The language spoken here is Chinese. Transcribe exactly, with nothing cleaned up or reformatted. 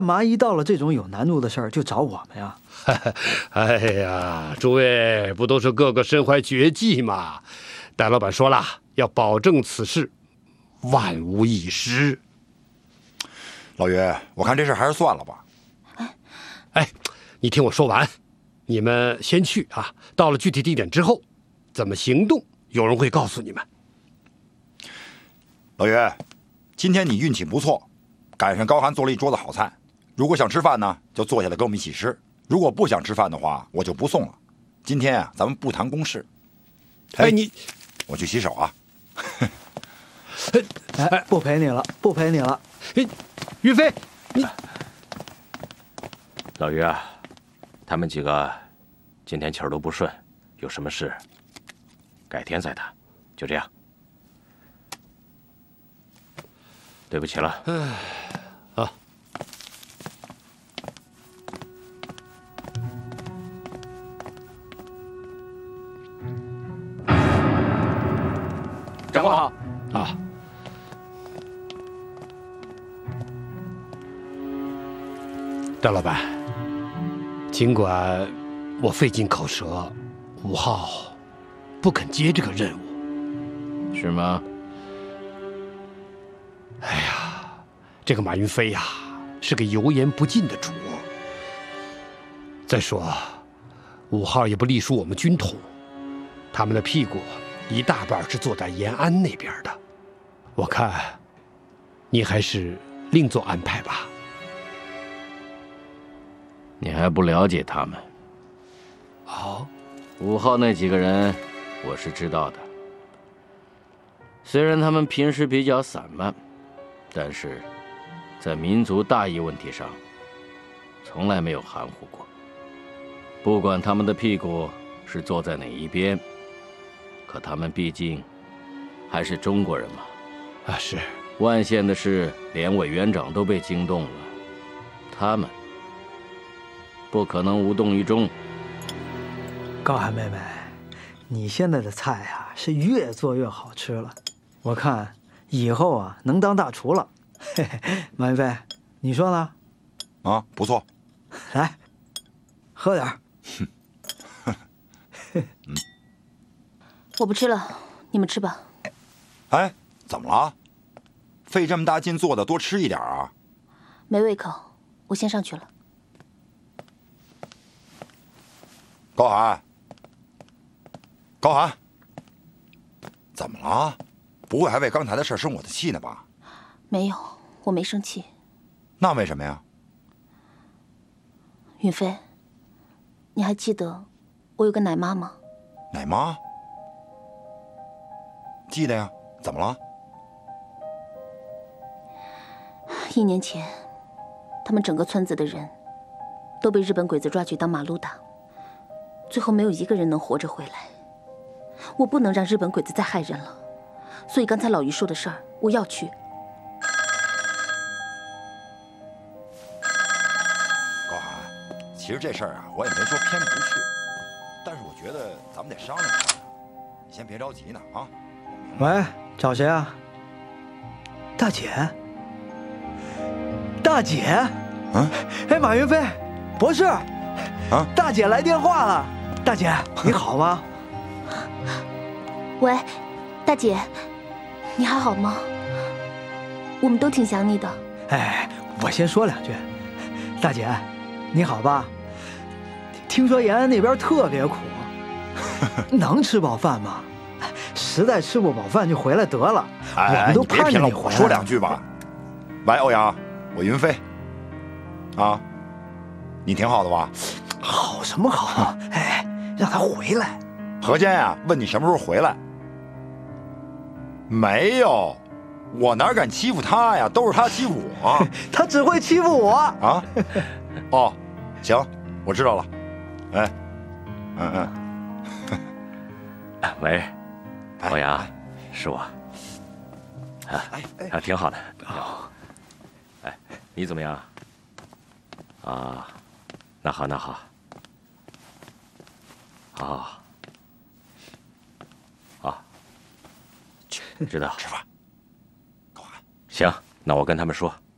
嘛一到了这种有难度的事儿就找我们呀？ 哎呀，诸位不都是个个身怀绝技吗？戴老板说了，要保证此事万无一失。 老于，我看这事还是算了吧。 哎，你听我说完，你们先去啊。到了具体地点之后，怎么行动，有人会告诉你们。 老于，今天你运气不错，赶上高寒做了一桌子好菜。如果想吃饭呢，就坐下来跟我们一起吃；如果不想吃饭的话，我就不送了。今天啊，咱们不谈公事。 哎，你， 我去洗手啊。 哎，不陪你了，不陪你了。 哎，岳飞，你， 老于啊，他们几个今天气儿都不顺，有什么事改天再谈，就这样。对不起了。 哎，啊。 长官好。 啊。戴老板，尽管我费尽口舌，吴昊不肯接这个任务。 是吗？ 哎呀，这个马云飞呀，是个油盐不进的主。再说，吴昊也不隶属我们军统，他们的屁股一大半是坐在延安那边的。我看，你还是另做安排吧。 你还不了解他们。 哦， 吴昊那几个人，我是知道的。虽然他们平时比较散漫，但是在民族大义问题上，从来没有含糊过。不管他们的屁股是坐在哪一边，可他们毕竟还是中国人嘛。 啊，是。 万县的事，连委员长都被惊动了，他们不可能无动于衷。 高寒妹妹，你现在的菜啊是越做越好吃了，我看以后啊能当大厨了。嘿嘿，马云飞，你说呢？ 啊，不错。 来，喝点儿。 嗯， 我不吃了，你们吃吧。 哎，怎么了？费这么大劲做的，多吃一点啊。 没胃口，我先上去了。 高寒，高寒，怎么了？不会还为刚才的事生我的气呢吧？ 没有，我没生气。 那为什么呀？ 允飞，你还记得我有个奶妈吗？ 奶妈？记得呀。怎么了？ 一年前，他们整个村子的人都被日本鬼子抓去当马路打，最后没有一个人能活着回来。我不能让日本鬼子再害人了，所以刚才老于说的事儿，我要去。 高寒，其实这事儿啊，我也没说偏不去，但是我觉得咱们得商量商量。你先别着急呢啊。 喂，找谁啊？大姐。大姐。 嗯。 哎，马云飞，博士。 啊。 大姐来电话了。大姐，你好吗？ 喂，大姐，你还好吗？我们都挺想你的。 哎，我先说两句。大姐，你好吧？听说延安那边特别苦，能吃饱饭吗？实在吃不饱饭就回来得了。 哎， 我们都盼着你回来。 我说两句吧。喂，欧阳，我云飞。啊，你挺好的吧？ 好什么好？哎，让他回来。 何坚呀，问你什么时候回来？没有，我哪敢欺负他呀？都是他欺负我。 他只会欺负我啊！哦，行，我知道了。哎，嗯嗯。喂，欧阳，是我。啊，啊，挺好的。哎，你怎么样？啊，那好，那好。好。啊，知道。 吃饭。高寒。 行，那我跟他们说。